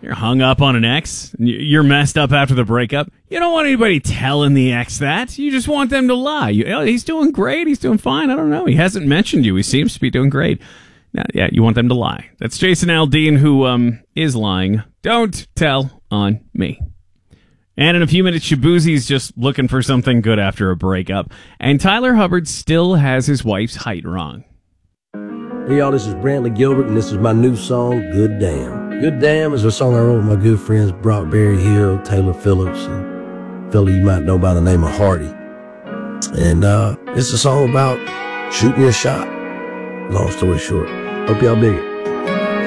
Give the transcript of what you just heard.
You're hung up on an ex. You're messed up after the breakup. You don't want anybody telling the ex that. You just want them to lie. He's doing great. He's doing fine. I don't know. He hasn't mentioned you. He seems to be doing great. Now, yeah, you want them to lie. That's Jason Aldean, who is lying. Don't tell on me. And in a few minutes, Shabuzi's just looking for something good after a breakup. And Tyler Hubbard still has his wife's height wrong. Hey y'all, this is Brantley Gilbert, and this is my new song, Good Damn. Good Damn is a song I wrote with my good friends Brock Berryhill, Taylor Phillips, and a fella you might know by the name of Hardy. And it's a song about shooting your shot. Long story short. Hope y'all dig it.